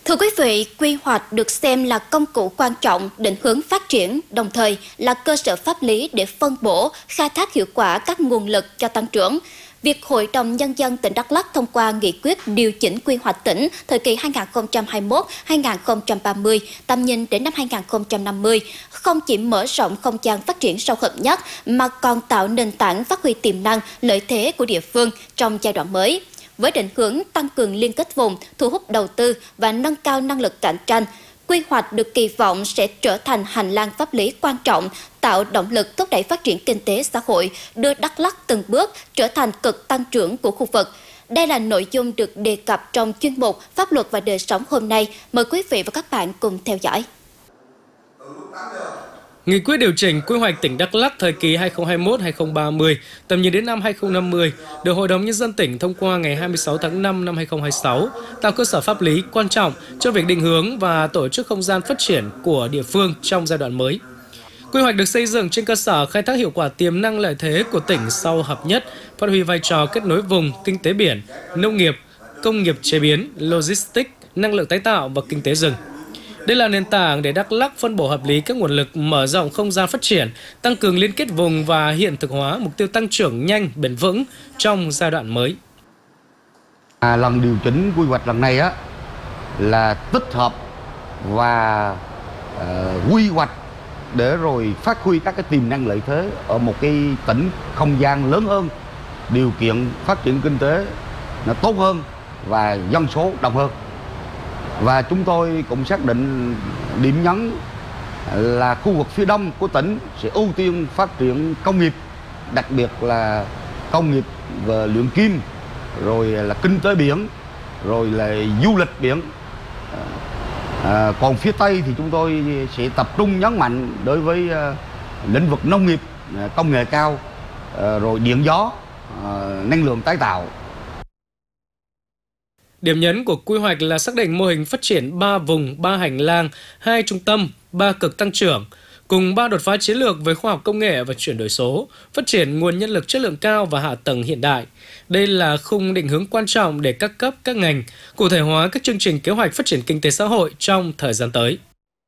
Thưa quý vị, quy hoạch được xem là công cụ quan trọng định hướng phát triển, đồng thời là cơ sở pháp lý để phân bổ, khai thác hiệu quả các nguồn lực cho tăng trưởng. Việc Hội đồng Nhân dân tỉnh Đắk Lắk thông qua nghị quyết điều chỉnh quy hoạch tỉnh thời kỳ 2021-2030, tầm nhìn đến năm 2050, không chỉ mở rộng không gian phát triển sâu hợp nhất, mà còn tạo nền tảng phát huy tiềm năng, lợi thế của địa phương trong giai đoạn mới. Với định hướng tăng cường liên kết vùng, thu hút đầu tư và nâng cao năng lực cạnh tranh, quy hoạch được kỳ vọng sẽ trở thành hành lang pháp lý quan trọng, tạo động lực thúc đẩy phát triển kinh tế xã hội, đưa Đắk Lắk từng bước trở thành cực tăng trưởng của khu vực. Đây là nội dung được đề cập trong chuyên mục Pháp luật và đời sống hôm nay. Mời quý vị và các bạn cùng theo dõi. Nghị quyết điều chỉnh quy hoạch tỉnh Đắk Lắk thời kỳ 2021-2030, tầm nhìn đến năm 2050, được Hội đồng Nhân dân tỉnh thông qua ngày 26 tháng 5 năm 2026, tạo cơ sở pháp lý quan trọng cho việc định hướng và tổ chức không gian phát triển của địa phương trong giai đoạn mới. Quy hoạch được xây dựng trên cơ sở khai thác hiệu quả tiềm năng lợi thế của tỉnh sau hợp nhất, phát huy vai trò kết nối vùng, kinh tế biển, nông nghiệp, công nghiệp chế biến, logistics, năng lượng tái tạo và kinh tế rừng. Đây là nền tảng để Đắk Lắk phân bổ hợp lý các nguồn lực, mở rộng không gian phát triển, tăng cường liên kết vùng và hiện thực hóa mục tiêu tăng trưởng nhanh, bền vững trong giai đoạn mới. Lần điều chỉnh quy hoạch lần này là tích hợp và quy hoạch để rồi phát huy các cái tiềm năng lợi thế ở một cái tỉnh không gian lớn hơn, điều kiện phát triển kinh tế nó tốt hơn và dân số đông hơn. Và chúng tôi cũng xác định điểm nhấn là khu vực phía đông của tỉnh sẽ ưu tiên phát triển công nghiệp, đặc biệt là công nghiệp về luyện kim, rồi là kinh tế biển, rồi là du lịch biển. Còn phía tây thì chúng tôi sẽ tập trung nhấn mạnh đối với lĩnh vực nông nghiệp, công nghệ cao, rồi điện gió, năng lượng tái tạo. Điểm nhấn của quy hoạch là xác định mô hình phát triển 3 vùng, 3 hành lang, 2 trung tâm, 3 cực tăng trưởng, cùng 3 đột phá chiến lược với khoa học công nghệ và chuyển đổi số, phát triển nguồn nhân lực chất lượng cao và hạ tầng hiện đại. Đây là khung định hướng quan trọng để các cấp, các ngành cụ thể hóa các chương trình kế hoạch phát triển kinh tế xã hội trong thời gian tới.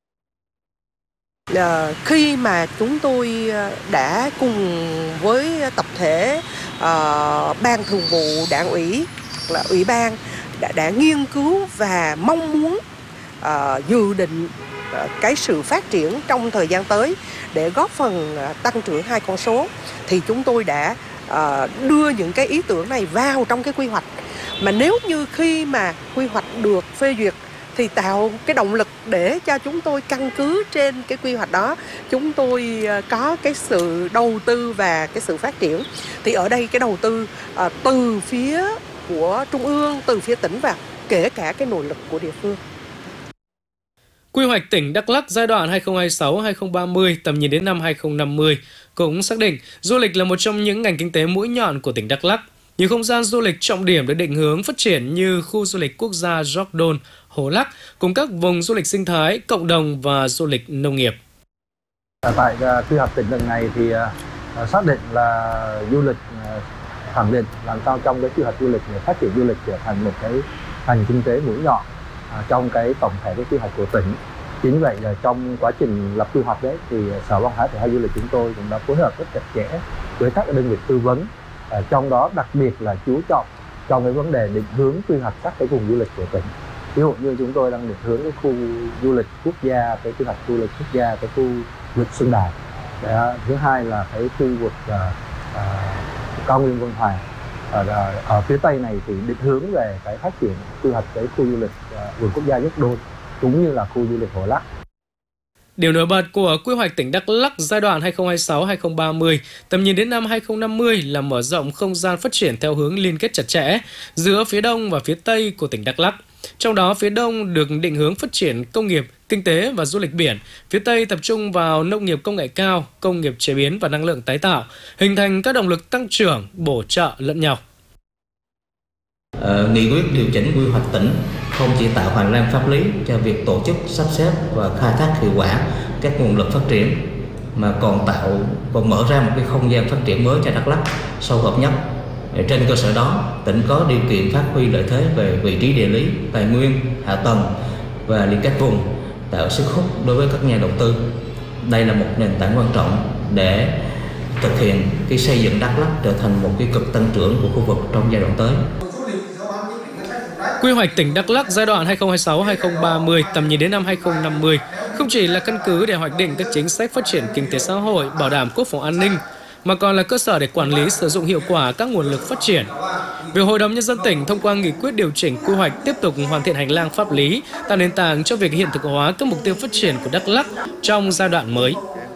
Khi mà chúng tôi đã cùng với tập thể Ban Thường vụ Đảng ủy, là Ủy ban đã nghiên cứu và mong muốn dự định cái sự phát triển trong thời gian tới để góp phần tăng trưởng 2 con số, thì chúng tôi đã đưa những cái ý tưởng này vào trong cái quy hoạch. Mà nếu như khi mà quy hoạch được phê duyệt thì tạo cái động lực để cho chúng tôi căn cứ trên cái quy hoạch đó, chúng tôi có cái sự đầu tư và cái sự phát triển. Thì ở đây cái đầu tư từ phía của Trung ương, từ phía tỉnh vào, kể cả cái nội lực của địa phương. Quy hoạch tỉnh Đắk Lắk giai đoạn 2026-2030, tầm nhìn đến năm 2050 cũng xác định du lịch là một trong những ngành kinh tế mũi nhọn của tỉnh Đắk Lắk. Nhiều không gian du lịch trọng điểm được định hướng phát triển như khu du lịch quốc gia Jogdon, Hồ Lắc, cùng các vùng du lịch sinh thái, cộng đồng và du lịch nông nghiệp. Tại quy hoạch tỉnh lần này thì xác định là du lịch, khẳng định làm sao trong cái quy hoạch du lịch để phát triển du lịch trở thành một cái ngành kinh tế mũi nhọn trong cái tổng thể cái quy hoạch của tỉnh. Chính vậy là trong quá trình lập quy hoạch đấy thì Sở Văn hóa Thể thao Du lịch chúng tôi cũng đã phối hợp rất chặt chẽ với các đơn vị tư vấn, trong đó đặc biệt là chú trọng trong cái vấn đề định hướng quy hoạch các cái vùng du lịch của tỉnh. Ví dụ như chúng tôi đang định hướng cái khu du lịch quốc gia, cái quy hoạch du lịch quốc gia, cái khu du lịch Xuân Đài. Thứ hai là cái khu vực cao nguyên Vân Hoàng. Ở phía tây này thì định hướng về cái phát triển quy hoạch cái khu du lịch vườn quốc gia Nhất Đôn cũng như là khu du lịch Hồ Lắc. Điều nổi bật của quy hoạch tỉnh Đắk Lắk giai đoạn 2026-2030, tầm nhìn đến năm 2050 là mở rộng không gian phát triển theo hướng liên kết chặt chẽ giữa phía đông và phía tây của tỉnh Đắk Lắk. Trong đó, phía đông được định hướng phát triển công nghiệp, kinh tế và du lịch biển, phía tây tập trung vào nông nghiệp công nghệ cao, công nghiệp chế biến và năng lượng tái tạo, hình thành các động lực tăng trưởng, bổ trợ lẫn nhau. Nghị quyết điều chỉnh quy hoạch tỉnh không chỉ tạo hành lang pháp lý cho việc tổ chức, sắp xếp và khai thác hiệu quả các nguồn lực phát triển, mà còn mở ra một cái không gian phát triển mới cho Đắk Lắk sâu hợp nhất. Trên cơ sở đó, tỉnh có điều kiện phát huy lợi thế về vị trí địa lý, tài nguyên, hạ tầng và liên kết vùng, tạo sức hút đối với các nhà đầu tư. Đây là một nền tảng quan trọng để thực hiện cái xây dựng Đắk Lắk trở thành một cái cực tăng trưởng của khu vực trong giai đoạn tới. Quy hoạch tỉnh Đắk Lắk giai đoạn 2026-2030 tầm nhìn đến năm 2050 không chỉ là căn cứ để hoạch định các chính sách phát triển kinh tế xã hội, bảo đảm quốc phòng an ninh, mà còn là cơ sở để quản lý sử dụng hiệu quả các nguồn lực phát triển. Việc Hội đồng Nhân dân tỉnh thông qua nghị quyết điều chỉnh quy hoạch tiếp tục hoàn thiện hành lang pháp lý, tạo nền tảng cho việc hiện thực hóa các mục tiêu phát triển của Đắk Lắk trong giai đoạn mới.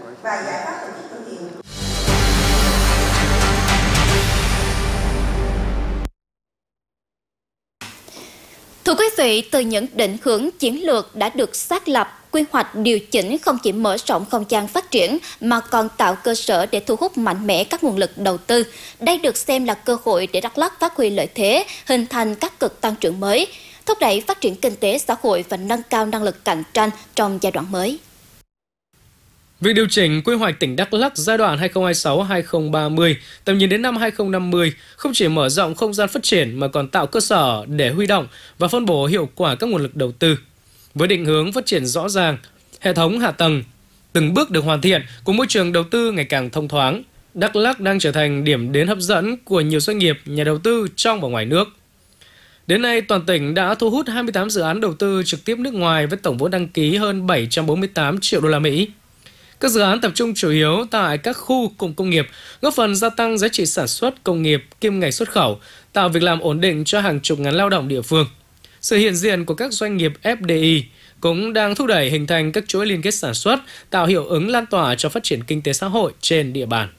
Thưa quý vị, từ những định hướng chiến lược đã được xác lập, quy hoạch điều chỉnh không chỉ mở rộng không gian phát triển mà còn tạo cơ sở để thu hút mạnh mẽ các nguồn lực đầu tư. Đây được xem là cơ hội để Đắk Lắk phát huy lợi thế, hình thành các cực tăng trưởng mới, thúc đẩy phát triển kinh tế xã hội và nâng cao năng lực cạnh tranh trong giai đoạn mới. Việc điều chỉnh quy hoạch tỉnh Đắk Lắk giai đoạn 2026-2030, tầm nhìn đến năm 2050 không chỉ mở rộng không gian phát triển mà còn tạo cơ sở để huy động và phân bổ hiệu quả các nguồn lực đầu tư. Với định hướng phát triển rõ ràng, hệ thống hạ tầng từng bước được hoàn thiện cùng môi trường đầu tư ngày càng thông thoáng, Đắk Lắk đang trở thành điểm đến hấp dẫn của nhiều doanh nghiệp, nhà đầu tư trong và ngoài nước. Đến nay, toàn tỉnh đã thu hút 28 dự án đầu tư trực tiếp nước ngoài với tổng vốn đăng ký hơn 748 triệu đô la Mỹ. Các dự án tập trung chủ yếu tại các khu cụm công nghiệp, góp phần gia tăng giá trị sản xuất công nghiệp, kim ngạch xuất khẩu, tạo việc làm ổn định cho hàng chục ngàn lao động địa phương. Sự hiện diện của các doanh nghiệp FDI cũng đang thúc đẩy hình thành các chuỗi liên kết sản xuất, tạo hiệu ứng lan tỏa cho phát triển kinh tế xã hội trên địa bàn.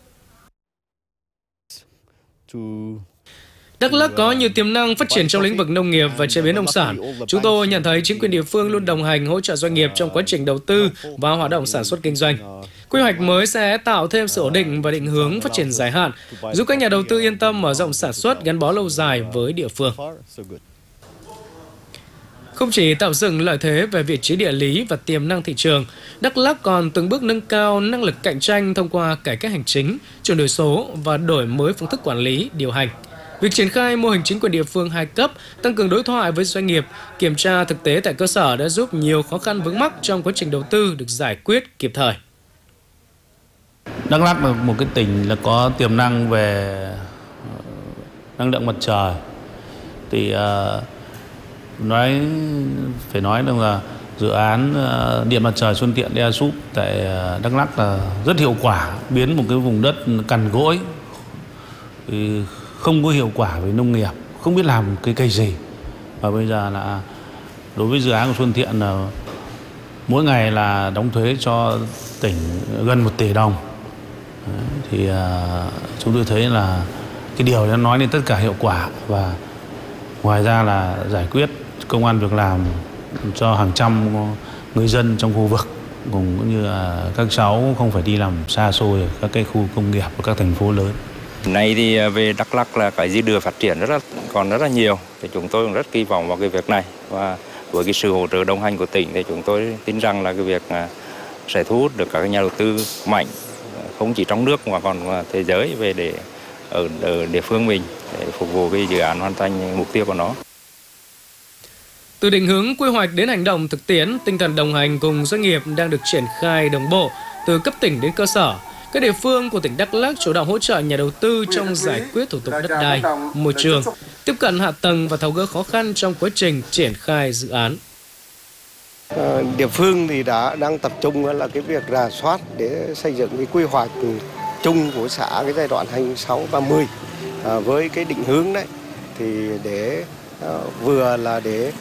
Đắk Lắk có nhiều tiềm năng phát triển trong lĩnh vực nông nghiệp và chế biến nông sản. Chúng tôi nhận thấy chính quyền địa phương luôn đồng hành hỗ trợ doanh nghiệp trong quá trình đầu tư và hoạt động sản xuất kinh doanh. Quy hoạch mới sẽ tạo thêm sự ổn định và định hướng phát triển dài hạn, giúp các nhà đầu tư yên tâm mở rộng sản xuất gắn bó lâu dài với địa phương. Không chỉ tạo dựng lợi thế về vị trí địa lý và tiềm năng thị trường, Đắk Lắk còn từng bước nâng cao năng lực cạnh tranh thông qua cải cách hành chính, chuyển đổi số và đổi mới phương thức quản lý, điều hành. Việc triển khai mô hình chính quyền địa phương 2 cấp, tăng cường đối thoại với doanh nghiệp, kiểm tra thực tế tại cơ sở đã giúp nhiều khó khăn vướng mắc trong quá trình đầu tư được giải quyết kịp thời. Đắk Lắk là một cái tỉnh là có tiềm năng về năng lượng mặt trời. Thì phải nói rằng là dự án điện mặt trời Xuân Tiện Ea Súp tại Đắk Lắk là rất hiệu quả, biến một cái vùng đất cằn cỗi không có hiệu quả về nông nghiệp, không biết làm cái cây gì. Và bây giờ là đối với dự án của Xuân Thiện là mỗi ngày là đóng thuế cho tỉnh gần 1 tỷ đồng. Thì chúng tôi thấy là cái điều đó nói lên tất cả hiệu quả, và ngoài ra là giải quyết công ăn việc làm cho hàng trăm người dân trong khu vực, cũng như là các cháu không phải đi làm xa xôi ở các cái khu công nghiệp và các thành phố lớn. Nay thì về Đắk Lắk là cái dư địa phát triển còn rất là nhiều, thì chúng tôi cũng rất kỳ vọng vào cái việc này, và với cái sự hỗ trợ đồng hành của tỉnh thì chúng tôi tin rằng là cái việc sẽ thu hút được các nhà đầu tư mạnh, không chỉ trong nước mà còn thế giới về để ở địa phương mình để phục vụ cái dự án hoàn thành mục tiêu của nó. Từ định hướng quy hoạch đến hành động thực tiễn, tinh thần đồng hành cùng doanh nghiệp đang được triển khai đồng bộ từ cấp tỉnh đến cơ sở. Các địa phương của tỉnh Đắk Lắk chủ động hỗ trợ nhà đầu tư trong giải quyết thủ tục đất đai, môi trường, tiếp cận hạ tầng và tháo gỡ khó khăn trong quá trình triển khai dự án. Địa phương thì đang tập trung là cái việc rà soát để xây dựng cái quy hoạch chung của xã cái giai đoạn 2026-2030 với cái định hướng đấy thì để vừa là để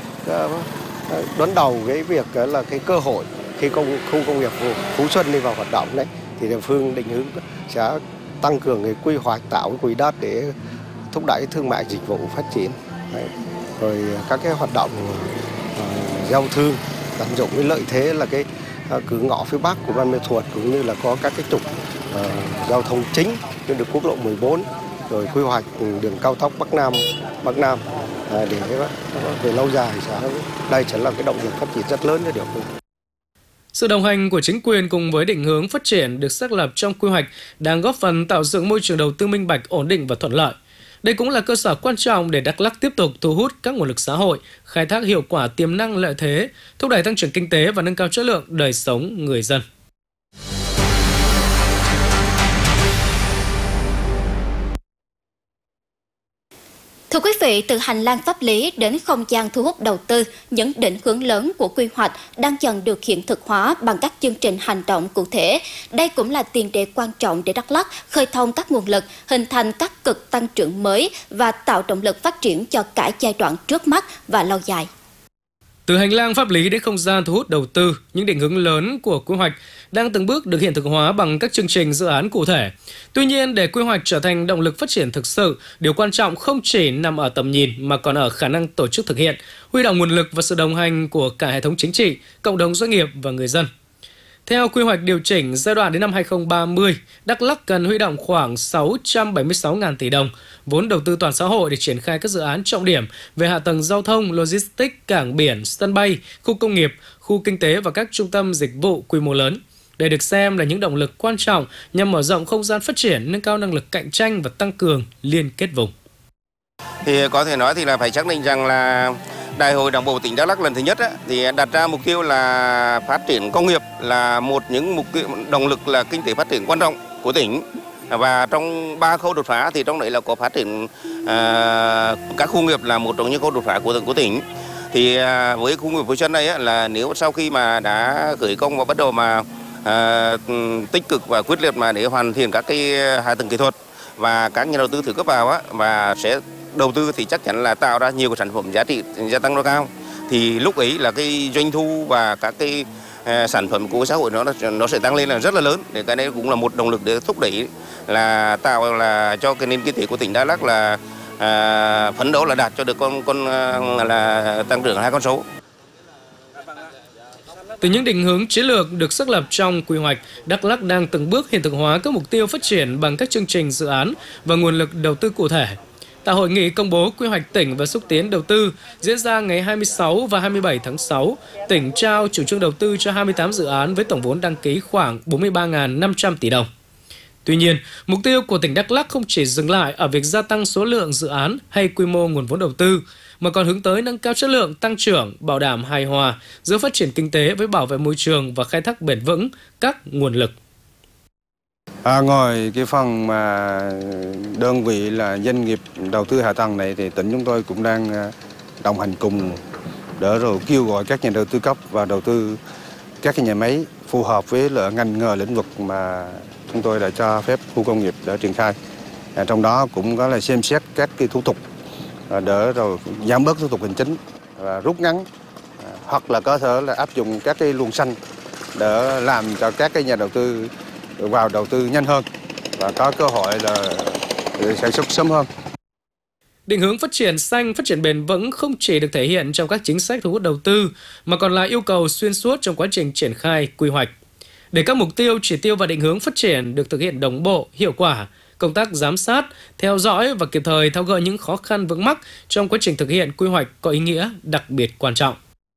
đón đầu cái việc là cái cơ hội khi khu công nghiệp Phú Xuân đi vào hoạt động đấy, thì địa phương định hướng sẽ tăng cường cái quy hoạch, tạo cái quỹ đất để thúc đẩy thương mại dịch vụ phát triển. Đấy. Rồi các cái hoạt động giao thương tận dụng cái lợi thế là cái cửa ngõ phía Bắc của Buôn Ma Thuột, cũng như là có các cái trục giao thông chính như được quốc lộ 14, rồi quy hoạch đường cao tốc Bắc Nam để về lâu dài đây sẽ là cái động lực phát triển rất lớn cho địa phương. Sự đồng hành của chính quyền cùng với định hướng phát triển được xác lập trong quy hoạch đang góp phần tạo dựng môi trường đầu tư minh bạch, ổn định và thuận lợi. Đây cũng là cơ sở quan trọng để Đắk Lắk tiếp tục thu hút các nguồn lực xã hội, khai thác hiệu quả tiềm năng lợi thế, thúc đẩy tăng trưởng kinh tế và nâng cao chất lượng đời sống người dân. Thưa quý vị, từ hành lang pháp lý đến không gian thu hút đầu tư, những định hướng lớn của quy hoạch đang dần được hiện thực hóa bằng các chương trình hành động cụ thể. Đây cũng là tiền đề quan trọng để Đắk Lắk khơi thông các nguồn lực, hình thành các cực tăng trưởng mới và tạo động lực phát triển cho cả giai đoạn trước mắt và lâu dài. Từ hành lang pháp lý đến không gian thu hút đầu tư, những định hướng lớn của quy hoạch đang từng bước được hiện thực hóa bằng các chương trình dự án cụ thể. Tuy nhiên, để quy hoạch trở thành động lực phát triển thực sự, điều quan trọng không chỉ nằm ở tầm nhìn mà còn ở khả năng tổ chức thực hiện, huy động nguồn lực và sự đồng hành của cả hệ thống chính trị, cộng đồng doanh nghiệp và người dân. Theo quy hoạch điều chỉnh giai đoạn đến năm 2030, Đắk Lắk cần huy động khoảng 676.000 tỷ đồng vốn đầu tư toàn xã hội để triển khai các dự án trọng điểm về hạ tầng giao thông, logistics, cảng biển, sân bay, khu công nghiệp, khu kinh tế và các trung tâm dịch vụ quy mô lớn. Đây được xem là những động lực quan trọng nhằm mở rộng không gian phát triển, nâng cao năng lực cạnh tranh và tăng cường liên kết vùng. Thì có thể nói thì là phải xác định rằng là Đại hội Đảng bộ tỉnh Đắk Lắk lần thứ nhất thì đặt ra mục tiêu là phát triển công nghiệp là một những mục tiêu động lực là kinh tế phát triển quan trọng của tỉnh, và trong 3 khâu đột phá thì trong đấy là có phát triển các khu nghiệp là một trong những khâu đột phá của tỉnh. Thì với khu nghiệp Phú Xuân này là nếu sau khi mà đã khởi công và bắt đầu mà tích cực và quyết liệt mà để hoàn thiện các cái hạ tầng kỹ thuật và các nhà đầu tư thử cấp vào và sẽ đầu tư thì chắc chắn là tạo ra nhiều cái sản phẩm giá trị gia tăng nó cao, thì lúc ấy là cái doanh thu và các cái sản phẩm của xã hội nó sẽ tăng lên là rất là lớn. Để cái này cũng là một động lực để thúc đẩy là tạo là cho cái nền kinh tế của tỉnh Đắk Lắk là phấn đấu là đạt cho được con là tăng trưởng 2 con số. Từ những định hướng chiến lược được xác lập trong quy hoạch, Đắk Lắk đang từng bước hiện thực hóa các mục tiêu phát triển bằng các chương trình dự án và nguồn lực đầu tư cụ thể. Tại hội nghị công bố quy hoạch tỉnh và xúc tiến đầu tư diễn ra ngày 26 và 27 tháng 6, tỉnh trao chủ trương đầu tư cho 28 dự án với tổng vốn đăng ký khoảng 43.500 tỷ đồng. Tuy nhiên, mục tiêu của tỉnh Đắk Lắk không chỉ dừng lại ở việc gia tăng số lượng dự án hay quy mô nguồn vốn đầu tư, mà còn hướng tới nâng cao chất lượng tăng trưởng, bảo đảm hài hòa giữa phát triển kinh tế với bảo vệ môi trường và khai thác bền vững các nguồn lực. Ngoài cái phần mà đơn vị là doanh nghiệp đầu tư hạ tầng này thì tỉnh chúng tôi cũng đang đồng hành cùng để rồi kêu gọi các nhà đầu tư cấp và đầu tư các cái nhà máy phù hợp với ngành nghề lĩnh vực mà chúng tôi đã cho phép khu công nghiệp để triển khai. Trong đó cũng có là xem xét các cái thủ tục để rồi giảm bớt thủ tục hành chính và rút ngắn, hoặc là có thể là áp dụng các cái luồng xanh để làm cho các cái nhà đầu tư vào đầu tư nhanh hơn và có cơ hội là sản xuất sớm hơn. Định hướng phát triển xanh, phát triển bền vững không chỉ được thể hiện trong các chính sách thu hút đầu tư, mà còn là yêu cầu xuyên suốt trong quá trình triển khai quy hoạch. Để các mục tiêu, chỉ tiêu và định hướng phát triển được thực hiện đồng bộ, hiệu quả, công tác giám sát, theo dõi và kịp thời tháo gỡ những khó khăn vướng mắc trong quá trình thực hiện quy hoạch có ý nghĩa đặc biệt quan trọng.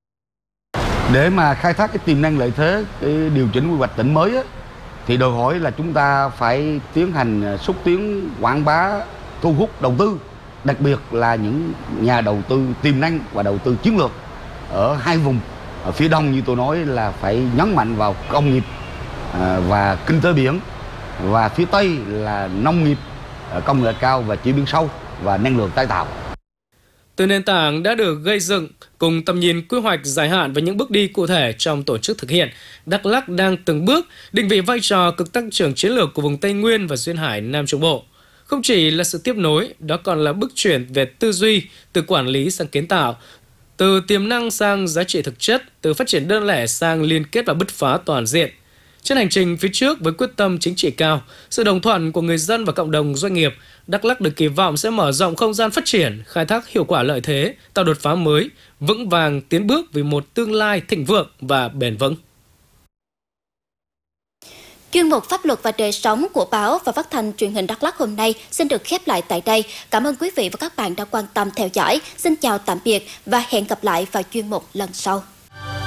Để mà khai thác cái tiềm năng lợi thế, cái điều chỉnh quy hoạch tỉnh mới thì đòi hỏi là chúng ta phải tiến hành xúc tiến quảng bá, thu hút đầu tư, đặc biệt là những nhà đầu tư tiềm năng và đầu tư chiến lược ở hai vùng. Ở phía đông như tôi nói là phải nhấn mạnh vào công nghiệp và kinh tế biển, và phía tây là nông nghiệp, công nghệ cao và chế biến sâu và năng lượng tái tạo. Từ nền tảng đã được gây dựng cùng tầm nhìn quy hoạch dài hạn và những bước đi cụ thể trong tổ chức thực hiện, Đắk Lắk đang từng bước định vị vai trò cực tăng trưởng chiến lược của vùng Tây Nguyên và Duyên Hải Nam Trung Bộ. Không chỉ là sự tiếp nối, đó còn là bước chuyển về tư duy, từ quản lý sang kiến tạo, từ tiềm năng sang giá trị thực chất, từ phát triển đơn lẻ sang liên kết và bứt phá toàn diện. Trên hành trình phía trước với quyết tâm chính trị cao, sự đồng thuận của người dân và cộng đồng doanh nghiệp, Đắk Lắk được kỳ vọng sẽ mở rộng không gian phát triển, khai thác hiệu quả lợi thế, tạo đột phá mới, vững vàng tiến bước vì một tương lai thịnh vượng và bền vững. Chuyên mục Pháp luật và đời sống của báo và phát thanh truyền hình Đắk Lắk hôm nay xin được khép lại tại đây. Cảm ơn quý vị và các bạn đã quan tâm theo dõi. Xin chào tạm biệt và hẹn gặp lại vào chuyên mục lần sau.